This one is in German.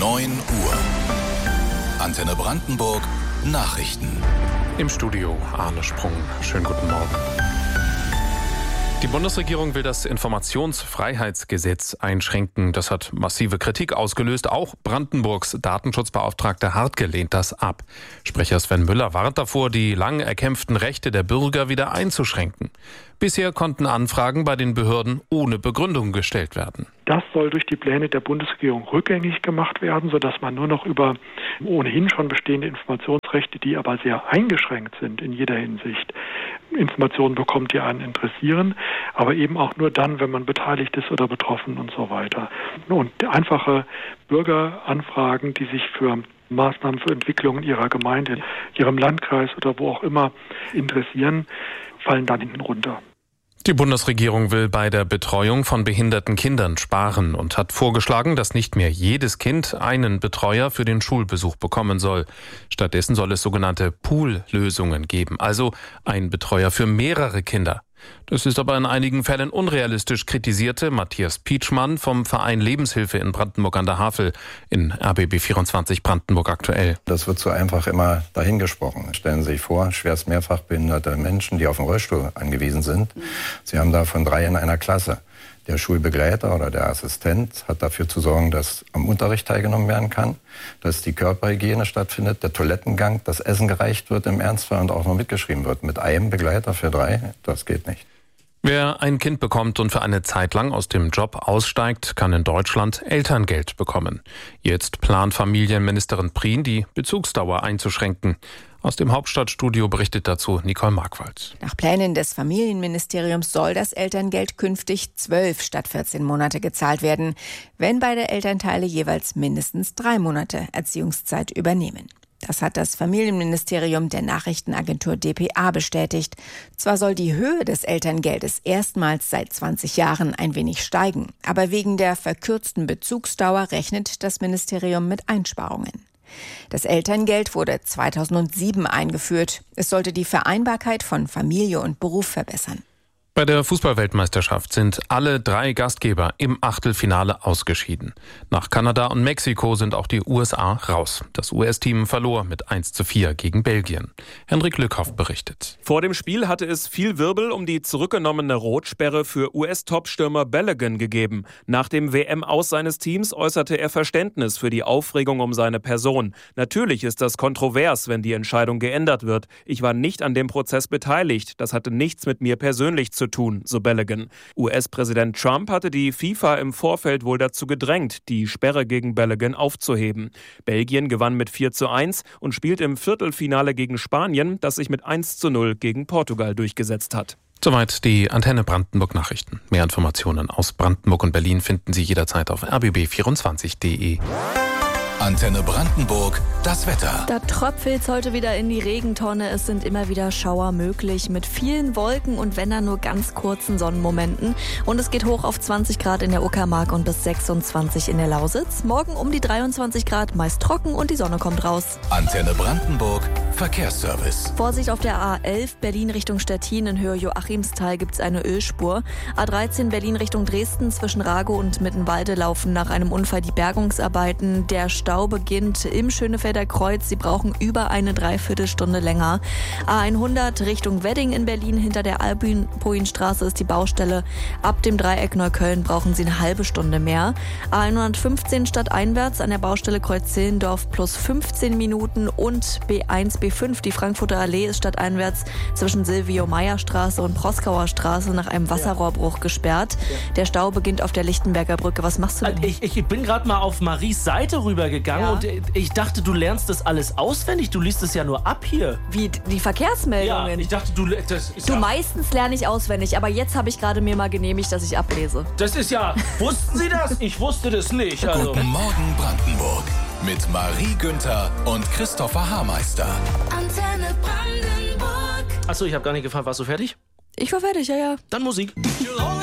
9 Uhr. Antenne Brandenburg Nachrichten. Im Studio Arne Sprung. Schönen guten Morgen. Die Bundesregierung will das Informationsfreiheitsgesetz einschränken. Das hat massive Kritik ausgelöst. Auch Brandenburgs Datenschutzbeauftragte Hartke lehnt das ab. Sprecher Sven Müller warnt davor, die lang erkämpften Rechte der Bürger wieder einzuschränken. Bisher konnten Anfragen bei den Behörden ohne Begründung gestellt werden. Das soll durch die Pläne der Bundesregierung rückgängig gemacht werden, sodass man nur noch über ohnehin schon bestehende Informationsrechte, die aber sehr eingeschränkt sind in jeder Hinsicht, Informationen bekommt, die einen interessieren, aber eben auch nur dann, wenn man beteiligt ist oder betroffen und so weiter. Und einfache Bürgeranfragen, die sich für Maßnahmen für Entwicklungen ihrer Gemeinde, ihrem Landkreis oder wo auch immer interessieren, fallen dann hinten runter. Die Bundesregierung will bei der Betreuung von behinderten Kindern sparen und hat vorgeschlagen, dass nicht mehr jedes Kind einen Betreuer für den Schulbesuch bekommen soll. Stattdessen soll es sogenannte Pool-Lösungen geben, also ein Betreuer für mehrere Kinder. Das ist aber in einigen Fällen unrealistisch, kritisierte Matthias Pietschmann vom Verein Lebenshilfe in Brandenburg an der Havel in RBB 24 Brandenburg aktuell. Das wird so einfach immer dahingesprochen. Stellen Sie sich vor, schwerst mehrfach behinderte Menschen, die auf den Rollstuhl angewiesen sind. Sie haben davon 3 in einer Klasse. Der Schulbegleiter oder der Assistent hat dafür zu sorgen, dass am Unterricht teilgenommen werden kann, dass die Körperhygiene stattfindet, der Toilettengang, das Essen gereicht wird im Ernstfall und auch noch mitgeschrieben wird. Mit einem Begleiter für 3, das geht nicht. Wer ein Kind bekommt und für eine Zeit lang aus dem Job aussteigt, kann in Deutschland Elterngeld bekommen. Jetzt plant Familienministerin Prien, die Bezugsdauer einzuschränken. Aus dem Hauptstadtstudio berichtet dazu Nicole Markwald. Nach Plänen des Familienministeriums soll das Elterngeld künftig 12 statt 14 Monate gezahlt werden, wenn beide Elternteile jeweils mindestens 3 Monate Erziehungszeit übernehmen. Das hat das Familienministerium der Nachrichtenagentur dpa bestätigt. Zwar soll die Höhe des Elterngeldes erstmals seit 20 Jahren ein wenig steigen, aber wegen der verkürzten Bezugsdauer rechnet das Ministerium mit Einsparungen. Das Elterngeld wurde 2007 eingeführt. Es sollte die Vereinbarkeit von Familie und Beruf verbessern. Bei der Fußballweltmeisterschaft sind alle 3 Gastgeber im Achtelfinale ausgeschieden. Nach Kanada und Mexiko sind auch die USA raus. Das US-Team verlor mit 1:4 gegen Belgien. Henrik Lückhoff berichtet. Vor dem Spiel hatte es viel Wirbel um die zurückgenommene Rotsperre für US-Topstürmer Balogun gegeben. Nach dem WM-Aus seines Teams äußerte er Verständnis für die Aufregung um seine Person. Natürlich ist das kontrovers, wenn die Entscheidung geändert wird. Ich war nicht an dem Prozess beteiligt. Das hatte nichts mit mir persönlich zu tun, so Balogun. US-Präsident Trump hatte die FIFA im Vorfeld wohl dazu gedrängt, die Sperre gegen Balogun aufzuheben. Belgien gewann mit 4:1 und spielt im Viertelfinale gegen Spanien, das sich mit 1:0 gegen Portugal durchgesetzt hat. Soweit die Antenne Brandenburg Nachrichten. Mehr Informationen aus Brandenburg und Berlin finden Sie jederzeit auf rbb24.de. Antenne Brandenburg, das Wetter. Da tröpfelt es heute wieder in die Regentonne. Es sind immer wieder Schauer möglich mit vielen Wolken und wenn dann nur ganz kurzen Sonnenmomenten. Und es geht hoch auf 20 Grad in der Uckermark und bis 26 in der Lausitz. Morgen um die 23 Grad, meist trocken und die Sonne kommt raus. Antenne Brandenburg, Verkehrsservice. Vorsicht auf der A11 Berlin Richtung Stettin in Höhe Joachimsthal gibt es eine Ölspur. A13 Berlin Richtung Dresden zwischen Ragow und Mittenwalde laufen nach einem Unfall die Bergungsarbeiten. Der Stau beginnt im Schönefelder Kreuz. Sie brauchen über eine Dreiviertelstunde länger. A100 Richtung Wedding in Berlin. Hinter der Albuinstraße ist die Baustelle. Ab dem Dreieck Neukölln brauchen Sie eine halbe Stunde mehr. A115 stadteinwärts an der Baustelle Kreuz Zehlendorf plus 15 Minuten. Und B1, B5, die Frankfurter Allee ist stadteinwärts zwischen Silvio-Meyer-Straße und Proskauer Straße nach einem Wasserrohrbruch gesperrt. Der Stau beginnt auf der Lichtenberger Brücke. Was machst du denn? Ich bin gerade mal auf Maries Seite rübergegangen und ich dachte, du lernst das alles auswendig. Du liest es ja nur ab hier. Wie die Verkehrsmeldungen? Ja, ich dachte, meistens lerne ich auswendig, aber jetzt habe ich gerade mir mal genehmigt, dass ich ablese. Das ist ja... Wussten Sie das? Ich wusste das nicht. Also. Guten Morgen Brandenburg mit Marie Günther und Christopher Haarmeister. Antenne Brandenburg. Achso, ich habe gar nicht gefragt, warst du fertig? Ich war fertig, ja. Dann Musik.